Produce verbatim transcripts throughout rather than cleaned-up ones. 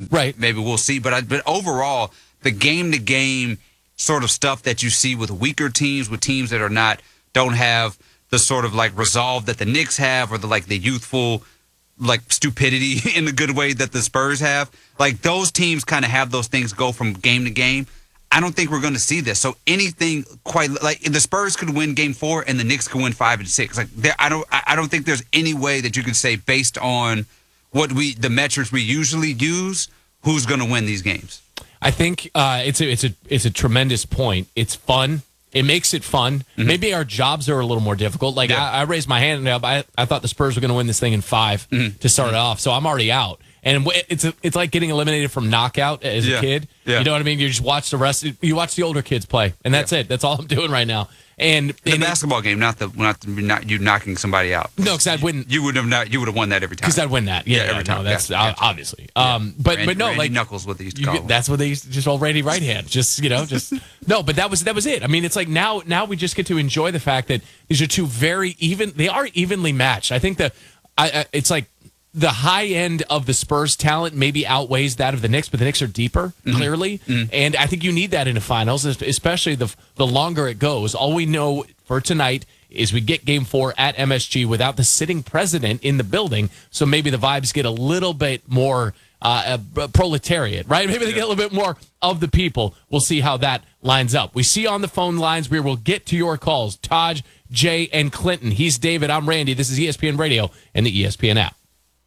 right. maybe we'll see. But I, but overall, the game to game sort of stuff that you see with weaker teams, with teams that are not don't have the sort of like resolve that the Knicks have, or the like the youthful like stupidity in a good way that the Spurs have. Like those teams kind of have those things go from game to game. I don't think we're going to see this. So anything quite like the Spurs could win game four and the Knicks could win five and six. Like there, I don't, I don't think there's any way that you can say based on what we, the metrics we usually use, who's going to win these games. I think uh, it's a, it's a, it's a tremendous point. It's fun. It makes it fun. Mm-hmm. Maybe our jobs are a little more difficult. Like yeah. I, I raised my hand and I, I thought the Spurs were going to win this thing in five mm-hmm. to start mm-hmm. it off. So I'm already out. And it's a, it's like getting eliminated from knockout as yeah. a kid. Yeah. You know what I mean? You just watch the rest. You watch the older kids play, and that's yeah. it. That's all I'm doing right now. And the and basketball it, game, not the not, the, not you knocking somebody out. No, because I'd win. You would have not. You would have won that every time. Because I'd win that. Yeah, yeah every yeah, time. No, that's gotcha, gotcha. obviously. Yeah. Um, but Randy, but no, Randy like knuckles, what they used to you, call them. That's what they used to just all Randy right hand. Just you know, just no. But that was that was it. I mean, it's like now now we just get to enjoy the fact that these are two very even. They are evenly matched. I think that I, I it's like. The high end of the Spurs talent maybe outweighs that of the Knicks, but the Knicks are deeper, mm-hmm. clearly. Mm-hmm. And I think you need that in the finals, especially the the longer it goes. All we know for tonight is we get game four at M S G without the sitting president in the building. So maybe the vibes get a little bit more uh, proletariat, right? Maybe they get a little bit more of the people. We'll see how that lines up. We see on the phone lines, we will get to your calls. Taj, Jay, and Clinton. He's David. I'm Randy. This is E S P N Radio and the E S P N app.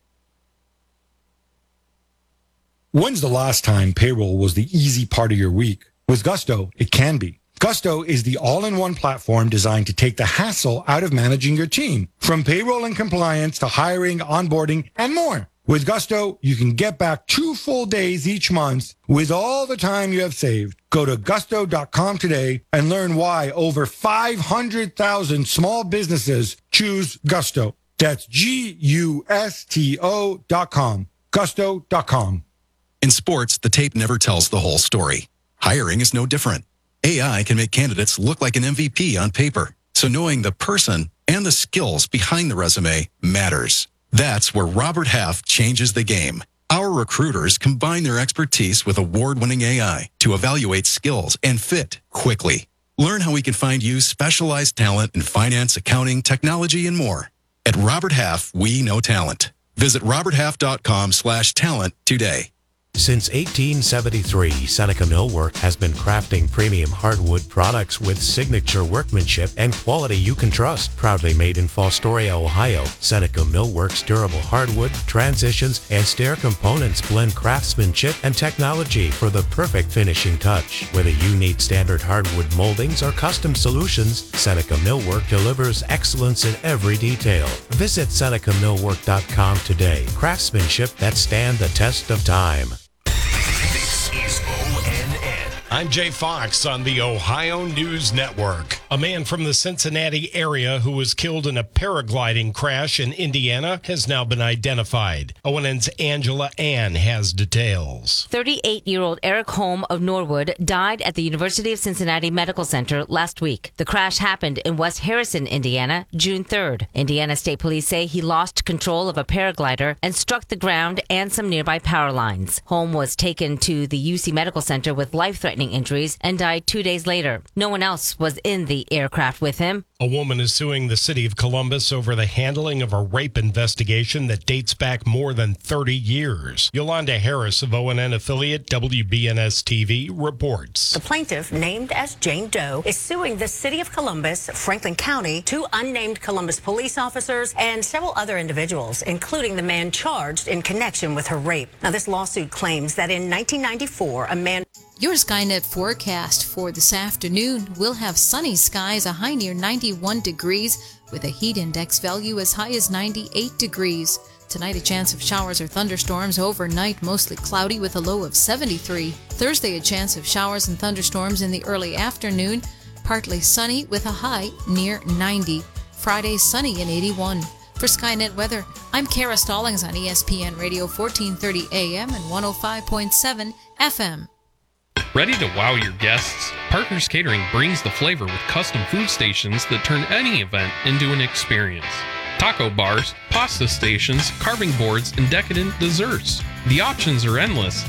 When's the last time payroll was the easy part of your week? With Gusto, it can be. Gusto is the all-in-one platform designed to take the hassle out of managing your team, from payroll and compliance to hiring, onboarding, and more. With Gusto, you can get back two full days each month with all the time you have saved. Go to gusto dot com today and learn why over five hundred thousand small businesses choose Gusto. That's G U S T O dot com. gusto dot com. In sports, the tape never tells the whole story. Hiring is no different. A I can make candidates look like an M V P on paper. So knowing the person and the skills behind the resume matters. That's where Robert Half changes the game. Our recruiters combine their expertise with award-winning A I to evaluate skills and fit quickly. Learn how we can find you specialized talent in finance, accounting, technology, and more. At Robert Half, we know talent. Visit robert half dot com slash talent today. Since eighteen seventy-three, Seneca Millwork has been crafting premium hardwood products with signature workmanship and quality you can trust. Proudly made in Fostoria, Ohio, Seneca Millwork's durable hardwood, transitions, and stair components blend craftsmanship and technology for the perfect finishing touch. Whether you need standard hardwood moldings or custom solutions, Seneca Millwork delivers excellence in every detail. Visit seneca millwork dot com today. Craftsmanship that stand the test of time. This is O N N. I'm Jay Fox on the Ohio News Network. A man from the Cincinnati area who was killed in a paragliding crash in Indiana has now been identified. O N N's Angela Ann has details. thirty-eight-year-old Eric Holm of Norwood died at the University of Cincinnati Medical Center last week. The crash happened in West Harrison, Indiana, June third. Indiana State Police say he lost control of a paraglider and struck the ground and some nearby power lines. Holm was taken to the U C Medical Center with life-threatening injuries and died two days later. No one else was in the aircraft with him. A woman is suing the city of Columbus over the handling of a rape investigation that dates back more than thirty years. Yolanda Harris of O N N affiliate W B N S T V reports. The plaintiff, named as Jane Doe, is suing the city of Columbus, Franklin County, two unnamed Columbus police officers, and several other individuals, including the man charged in connection with her rape. Now, this lawsuit claims that in nineteen ninety-four, a man... Your Skynet forecast for this afternoon will have sunny skies, a high near ninety-one degrees, with a heat index value as high as ninety-eight degrees. Tonight, a chance of showers or thunderstorms. Overnight, mostly cloudy with a low of seventy-three. Thursday, a chance of showers and thunderstorms in the early afternoon. Partly sunny with a high near ninety. Friday, sunny and eighty-one. For Skynet Weather, I'm Kara Stallings on E S P N Radio fourteen thirty A M and one oh five point seven F M. Ready to wow your guests? Partners Catering brings the flavor with custom food stations that turn any event into an experience. Taco bars, pasta stations, carving boards, and decadent desserts. The options are endless,